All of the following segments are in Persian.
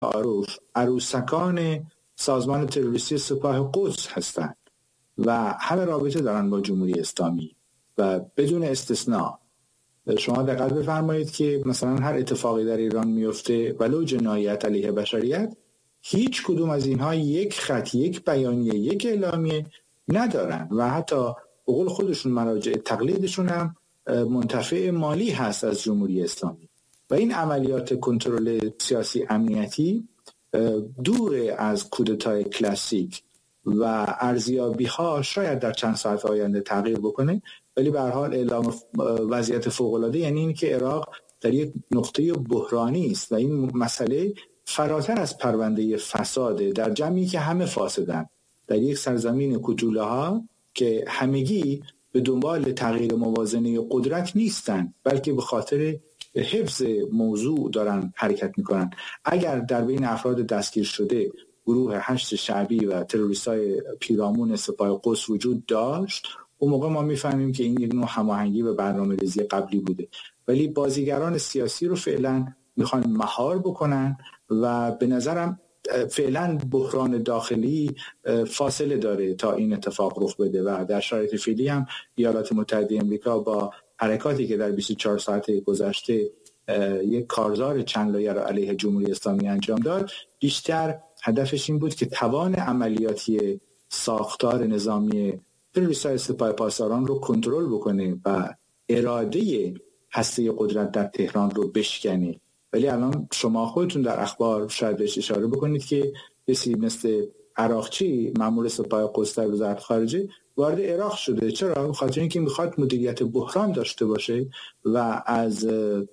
معروف عروسکان سازمان تروریستی سپاه قدس هستند و همه رابطه دارن با جمهوری اسلامی و بدون استثناء. شما دقت بفرمایید که مثلا هر اتفاقی در ایران میفته ولو جنایت علیه بشریت، هیچ کدوم از اینها یک خط، یک بیانیه، یک اعلامیه ندارن و حتی به قول خودشون مراجع تقلیدشون هم منتفع مالی هست از جمهوری اسلامی. و این عملیات کنترل سیاسی امنیتی دور از کودتای کلاسیک و ارزیابی ها شاید در چند ساعت آینده تغییر بکنه، ولی به هر حال اعلام وضعیت فوق العاده یعنی این که عراق در یک نقطه بحرانی است و این مسئله فراتر از پرونده فساده در جمعی که همه فاسدن، در یک سرزمین کوچوله ها که همگی به دنبال تغییر موازنه قدرت نیستن، بلکه به خاطر حفظ موضوع دارن حرکت میکنن. اگر در بین افراد دستگیر شده گروه هشت شعبی و تروریستای پیرامون سپاه قدس وجود داشت، اون موقع ما میفهمیم که این یک نوع هماهنگی و برنامه‌ریزی قبلی بوده. ولی بازیگران سیاسی رو فعلا میخوان مهار بکنن و به نظرم فعلا بحران داخلی فاصله داره تا این اتفاق رخ بده و در شرایط فعلی هم ایالات متحده آمریکا با حرکاتی که در 24 ساعت گذشته یک کارزار چند لایه را علیه جمهوری اسلامی انجام داد، بیشتر هدفش این بود که توان عملیاتی ساختار نظامی تروریست‌های سپاه پاسداران رو کنترل بکنه و اراده هسته قدرت در تهران رو بشکنه. ولی الان شما خودتون در اخبار شاید بهش اشاره بکنید که کسی مثل عراقچی مأمور سپاه قدس در وزارت خارجه وارد عراق شده. چرا؟ به خاطر اینکه میخواد مدیریت بحران داشته باشه و از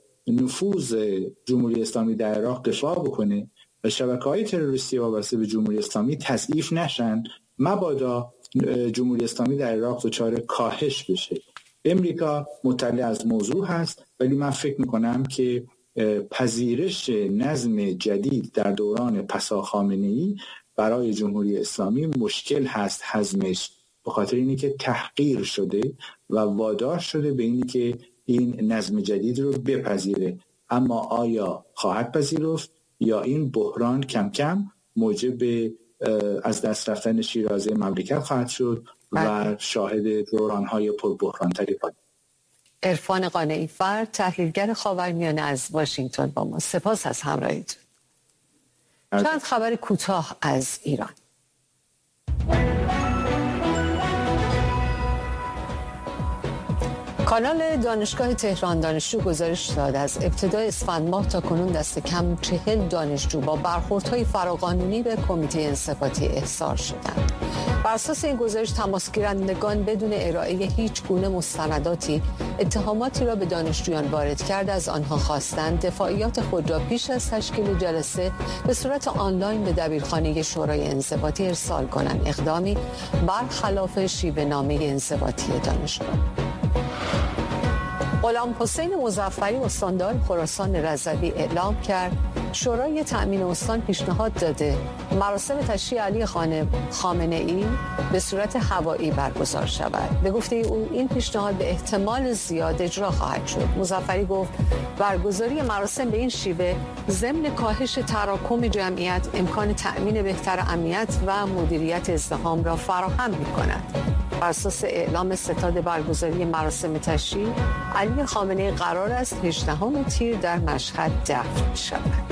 نفوذ جمهوری اسلامی در عراق دفاع بکنه و شبکه‌های تروریستی وابسته به جمهوری اسلامی تضعیف نشن، مبادا جمهوری اسلامی در عراق دچار کاهش بشه. امریکا مطلع از موضوع هست، ولی من فکر میکنم که پذیرش نظم جدید در دوران پسا خامنه‌ای برای جمهوری اسلامی مشکل هست هضمش، به خاطر اینی که تحقیر شده و وادار شده به اینی که این نظم جدید رو بپذیره. اما آیا خواهد پذیرفت یا این بحران کم کم موجب از دست رفتن شیرازه مملکت خواهد شد و شاهد دوران‌های پربحران تری خواهد. عرفان قانعی فرد، تحلیلگر خاورمیانه از واشنگتن با ما. سپاس از همراهیتون. چند خبر کوتاه از ایران. کانال دانشگاه تهران دانشجو گزارش داد از ابتدای اسفند ماه تا کنون دست کم 40 دانشجو با برخوردهای فراقانونی به کمیته انضباطی احضار شدند. بر اساس این گزارش تماسگیرندگان بدون ارائه هیچ گونه مستنداتی اتهاماتی را به دانشجویان وارد کرد، از آنها خواستند دفاعیات خود را پیش از تشکیل جلسه به صورت آنلاین به دبیرخانه شورای انضباطی ارسال کنند، اقدامی برخلاف شیوه نامه انضباطی دانشگاه. غلام حسین مظفری استاندار خراسان رضوی اعلام کرد شورای تأمین استان پیشنهاد داده مراسم تشییع علی خامنه‌ای به صورت هوایی برگزار شود. به گفته او این پیشنهاد به احتمال زیاد اجرا خواهد شد. مظفری گفت برگزاری مراسم به این شیوه ضمن کاهش تراکم جمعیت امکان تأمین بهتر امنیت و مدیریت ازدحام را فراهم می‌کند. بر اساس اعلام ستاد برگزاری مراسم تشییع علی خامنه‌ای قرار است 18 تیر در مشهد دفن شود.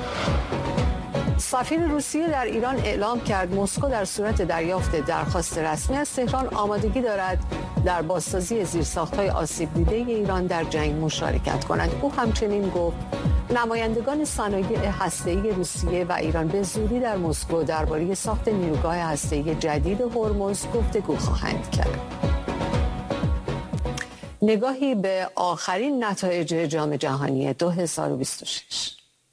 سفیر روسیه در ایران اعلام کرد مسکو در صورت دریافت درخواست رسمی از تهران آمادگی دارد در بازسازی زیرساخت‌های آسیب دیده ایران در جنگ مشارکت کند. او همچنین گفت نمایندگان صنایع هسته‌ای روسیه و ایران به زودی در مسکو درباره ساخت نیروگاه هسته‌ای جدید هرمز گفتگو خواهند کرد. نگاهی به آخرین نتایج جام جهانی 2026.